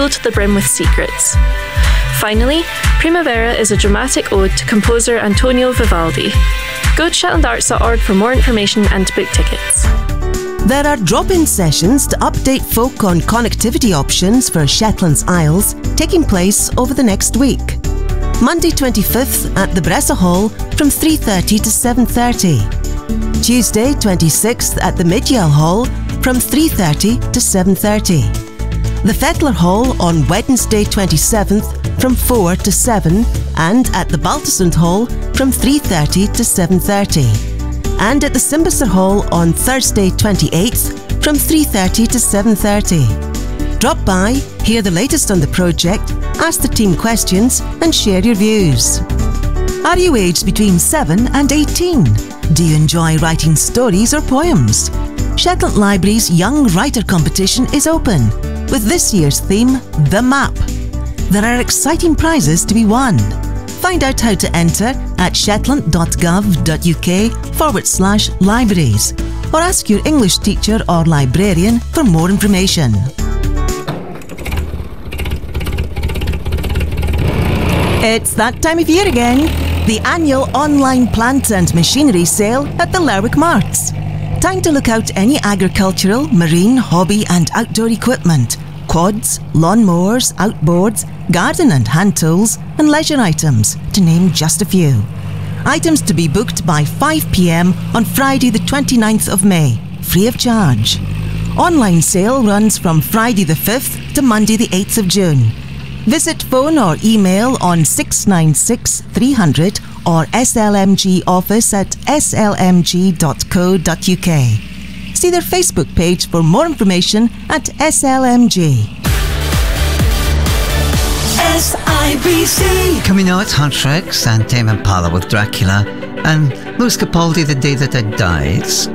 full to the brim with secrets. Finally, Primavera is a dramatic ode to composer Antonio Vivaldi. Go to shetlandarts.org for more information and to book tickets. There are drop-in sessions to update folk on connectivity options for Shetland's Isles taking place over the next week. Monday 25th at the Bressa Hall from 3:30 to 7:30. Tuesday 26th at the Midyell Hall from 3:30 to 7:30. The Fettler Hall on Wednesday 27th from 4 to 7 and at the Baltusund Hall from 3:30 to 7:30. And at the Simbasar Hall on Thursday 28th from 3:30 to 7:30. Drop by, hear the latest on the project, ask the team questions and share your views. Are you aged between 7 and 18? Do you enjoy writing stories or poems? Shetland Library's Young Writer Competition is open, with this year's theme, The Map. There are exciting prizes to be won. Find out how to enter at shetland.gov.uk/libraries or ask your English teacher or librarian for more information. It's that time of year again. The annual online plant and machinery sale at the Lerwick Marts. Time to look out any agricultural, marine, hobby and outdoor equipment, quads, lawn mowers, outboards, garden and hand tools and leisure items, to name just a few. Items to be booked by 5 p.m. on Friday the 29th of May, free of charge. Online sale runs from Friday the 5th to Monday the 8th of June. Visit phone or email on 696 300 or SLMG office at slmg.co.uk. See their Facebook page for more information at SLMG. SIBC. Coming out, Huntrix and Tame Impala with Dracula and Louis Capaldi, The Day That I Died.